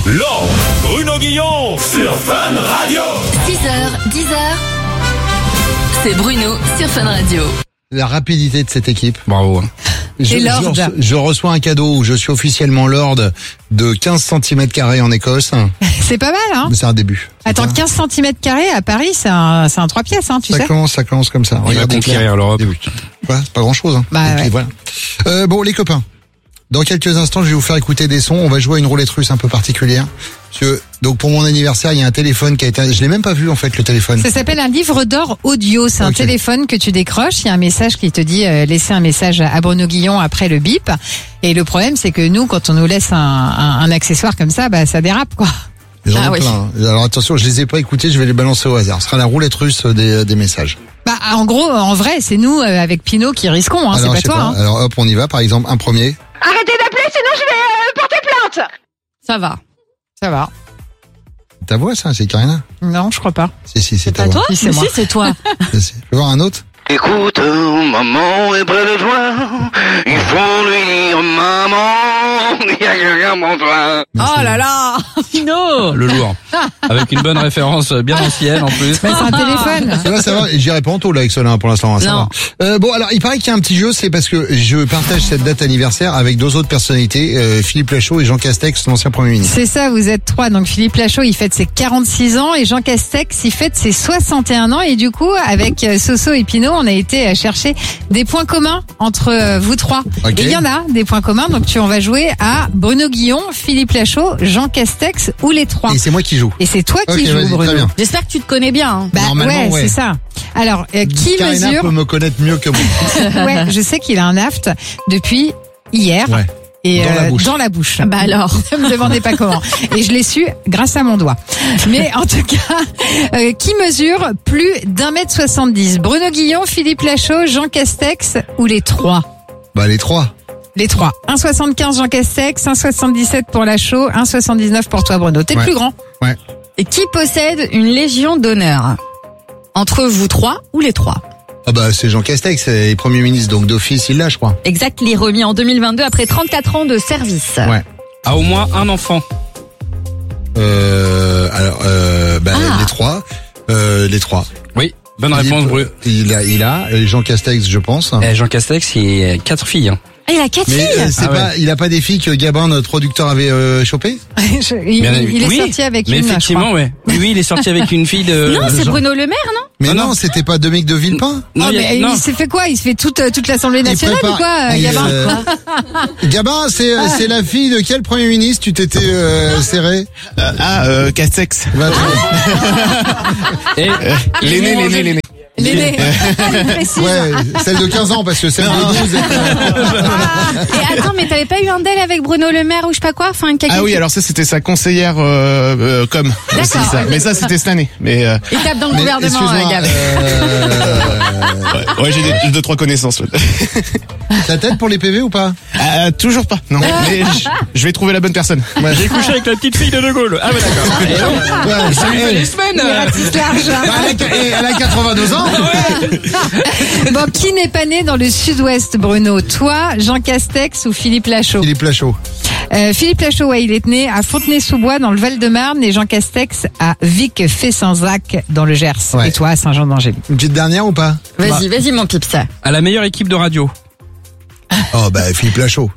Lord Bruno Guillon sur Fun Radio. 6h, 10h, c'est Bruno sur Fun Radio. La rapidité de cette équipe. Bravo. Je reçois un cadeau où je suis officiellement lord de 15 cm² en Écosse. C'est pas mal, hein? C'est un début. Attends, 15 cm² à Paris, c'est un 3 pièces, hein, tu sais. Ça commence comme ça. On va conquérir l'Europe. Ouais, c'est pas grand chose, hein. Bah, puis, ouais. voilà. Bon, les copains. Dans quelques instants, je vais vous faire écouter des sons. On va jouer à une roulette russe un peu particulière. Parce que, donc, pour mon anniversaire, il y a un téléphone qui a été, je l'ai même pas vu, en fait, le téléphone. Ça s'appelle un livre d'or audio. C'est un téléphone que tu décroches. Il y a un message qui te dit, laissez un message à Bruno Guillon après le bip. Et le problème, c'est que nous, quand on nous laisse un accessoire comme ça, bah, ça dérape, quoi. J'en ai plein. Alors attention, je les ai pas écoutés, je vais les balancer au hasard. Ce sera la roulette russe des messages. Bah, en gros, en vrai, c'est nous, avec Pinot, qui risquons, hein. Alors, C'est pas toi, hein. Alors hop, on y va. Par exemple, un premier. Arrêtez d'appeler, sinon je vais porter plainte. Ça va. Ça va. Ta voix, ça, c'est Karina? Non, je crois pas. Si, c'est ta Pas voix. toi? c'est moi. Si, c'est toi. Si. Je peux voir un autre? Écoute, maman est près de toi. Il faut lui dire maman, il y a quelqu'un pour toi. Oh là là, Pinot. Le lourd. Avec une bonne référence bien ancienne en plus. Bah, c'est un téléphone. Ça va, j'irai pas en taux là avec cela pour l'instant. Ça va. Bon, alors il paraît qu'il y a un petit jeu, c'est parce que je partage cette date anniversaire avec deux autres personnalités, Philippe Lachaud et Jean Castex, l'ancien Premier ministre. C'est ça, vous êtes trois. Donc Philippe Lachaud, il fête ses 46 ans et Jean Castex, il fête ses 61 ans. Et du coup, avec Soso et Pinot, on a été chercher des points communs entre vous trois. Okay. Et il y en a des points communs. Donc on va jouer à Bruno Guillon, Philippe Lachaud, Jean Castex ou les trois. Et c'est moi qui joue. Et c'est toi qui Ok, joues, vas-y, Bruno. très bien. J'espère que tu te connais bien. Hein. Bah Normalement, ouais, c'est ça. Alors, qui Karina mesure... peut me connaître mieux que moi. Ouais, je sais qu'il a un aft depuis hier. Ouais. Et Dans la bouche. Bah alors, ne me demandez pas comment. Et je l'ai su grâce à mon doigt. Mais en tout cas, qui mesure plus d'1m70? Bruno Guillon, Philippe Lachaud, Jean Castex ou les trois? Bah les trois. Les trois. 1,75 Jean Castex, 1,77 pour Lachaud, 1,79 pour toi Bruno. T'es le plus grand. Ouais. Et qui possède une légion d'honneur? Entre vous trois ou les trois? Ah bah c'est Jean Castex, c'est Premier ministre, donc d'office il l'a, je crois. Exact, il est remis en 2022 après 34 ans de service. Ouais. A au moins un enfant. Les trois. Les trois. Oui, bonne réponse, Bruno. Il a Jean Castex, je pense. Jean Castex, il a 4 filles. Hein. Ah, il a 4 filles. Mais il a pas des filles que Gabin, notre producteur, avait chopées? Il est sorti avec mais une, effectivement, ouais. Oui, il est sorti avec une fille de... Non, c'est Bruno Le Maire, non? Mais non. non, c'était pas Dominique de Villepin? Non, il s'est fait quoi? Il se fait toute l'Assemblée nationale ou quoi, Gabin? Gabin, c'est la fille de quel Premier ministre tu t'étais serré? Castex. Et L'aîné. L'aîné. Ouais, celle de 15 ans, parce que celle de 12 Et attends, mais t'avais pas eu un del avec Bruno Le Maire ou je sais pas quoi? Enfin, quelqu'un. Ah oui, alors ça c'était sa conseillère com. Aussi, ça. Mais ça c'était cette année. Mais Il tape dans le gouvernement, excuse-moi, Gab. ouais, j'ai deux trois connaissances. Ta tête pour les PV ou pas? Toujours pas. Non. Mais je vais trouver la bonne personne. Ouais. j'ai couché avec la petite fille de De Gaulle. Ah bah d'accord. Ouais, Ça lui fait des semaines. elle a 82 ans. Bon, qui n'est pas né dans le sud-ouest, Bruno? Toi, Jean Castex ou Philippe Lachaud? Philippe Lachaud. Philippe Lachaud, ouais, il est né à Fontenay-sous-Bois dans le Val-de-Marne et Jean Castex à Vic-Fessenzac dans le Gers. Ouais. Et toi, à Saint-Jean-d'Angély. Une petite dernière ou pas? Vas-y, mon pips. À la meilleure équipe de radio. Oh bah Philippe Lachaud.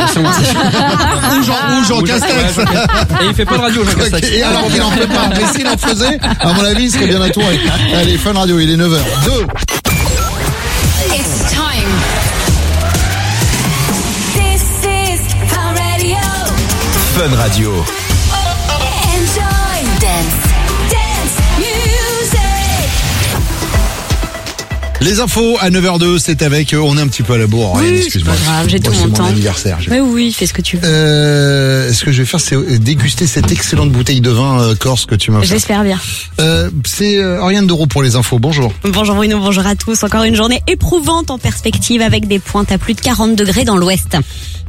Ou Jean Castex. Et il fait pas de radio, Jean Castex. Et alors qu'il en fait pas. Mais s'il en faisait, à mon avis, il serait bien entouré. Allez, Fun Radio, il est 9h. 2. It's time. This is Fun Radio. Fun Radio. Enjoy dance music. Les infos à 9h02, c'est avec on est un petit peu à la bourre. Oui, Rien, c'est excuse-moi. pas grave, j'ai tout C'est mon mon temps. anniversaire. Mais oui, fais ce que tu veux. Ce que je vais faire, c'est déguster cette excellente bouteille de vin corse que tu m'as fait. J'espère bien. C'est Oriane Doro pour les infos. Bonjour. Bonjour Bruno, bonjour à tous. Encore une journée éprouvante en perspective avec des pointes à plus de 40 degrés dans l'ouest.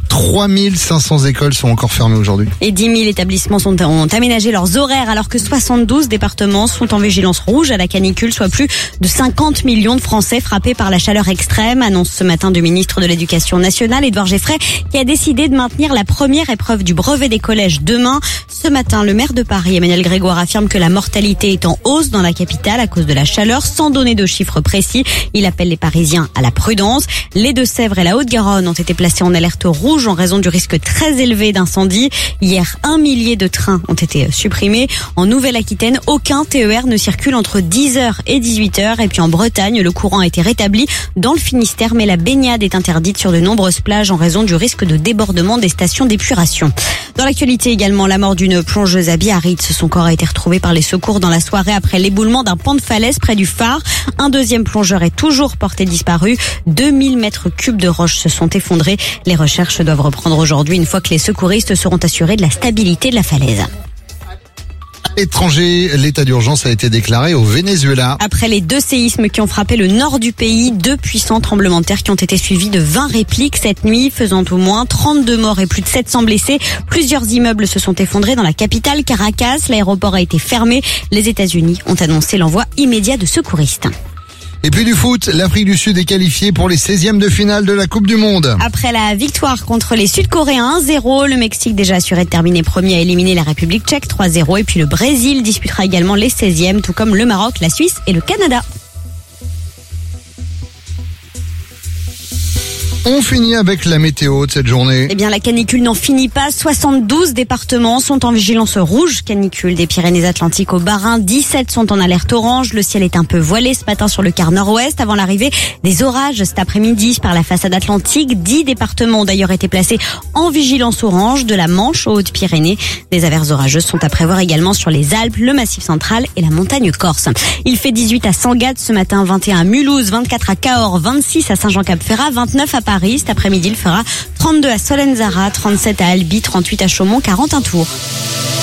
3500 écoles sont encore fermées aujourd'hui. Et 10 000 établissements ont aménagé leurs horaires alors que 72 départements sont en vigilance rouge à la canicule, soit plus de 50 millions de Français frappés par la chaleur extrême, annonce ce matin le ministre de l'Éducation nationale, Édouard Geffray, qui a décidé de maintenir la première épreuve du brevet des collèges demain. Ce matin, le maire de Paris, Emmanuel Grégoire, affirme que la mortalité est en hausse dans la capitale à cause de la chaleur, sans donner de chiffres précis. Il appelle les Parisiens à la prudence. Les Deux-Sèvres et la Haute-Garonne ont été placés en alerte rouge en raison du risque très élevé d'incendie. Hier, 1 millier de trains ont été supprimés. En Nouvelle-Aquitaine, aucun TER ne circule entre 10h et 18h. Et puis en Bretagne, le courant a été rétabli dans le Finistère, mais la baignade est interdite sur de nombreuses plages en raison du risque de débordement des stations d'épuration. Dans l'actualité également, la mort d'une plongeuse à Biarritz. Son corps a été retrouvé par les secours dans la soirée après l'éboulement d'un pan de falaise près du phare. Un deuxième plongeur est toujours porté disparu. 2000 mètres cubes de roches se sont effondrés. Les recherches doivent reprendre aujourd'hui une fois que les secouristes seront assurés de la stabilité de la falaise. À l'étranger, l'état d'urgence a été déclaré au Venezuela. Après les 2 séismes qui ont frappé le nord du pays, 2 puissants tremblements de terre qui ont été suivis de 20 répliques cette nuit, faisant au moins 32 morts et plus de 700 blessés. Plusieurs immeubles se sont effondrés dans la capitale, Caracas. L'aéroport a été fermé. Les États-Unis ont annoncé l'envoi immédiat de secouristes. Et puis du foot, l'Afrique du Sud est qualifiée pour les 16e de finale de la Coupe du Monde. Après la victoire contre les Sud-Coréens 1-0, le Mexique déjà assuré de terminer premier a éliminé la République tchèque 3-0 et puis le Brésil disputera également les 16e, tout comme le Maroc, la Suisse et le Canada. On finit avec la météo de cette journée. Eh bien, la canicule n'en finit pas. 72 départements sont en vigilance rouge canicule des Pyrénées-Atlantiques au Bas-Rhin. 17 sont en alerte orange. Le ciel est un peu voilé ce matin sur le quart nord-ouest avant l'arrivée des orages cet après-midi par la façade atlantique. 10 départements ont d'ailleurs été placés en vigilance orange, de la Manche aux Hautes-Pyrénées. Des averses orageuses sont à prévoir également sur les Alpes, le Massif central et la montagne corse. Il fait 18 à Sangatte ce matin, 21 à Mulhouse, 24 à Cahors, 26 à Saint-Jean-Cap-Ferrat, 29 à Paris. Cet après-midi, il fera 32 à Solenzara, 37 à Albi, 38 à Chaumont, 40 à Tours.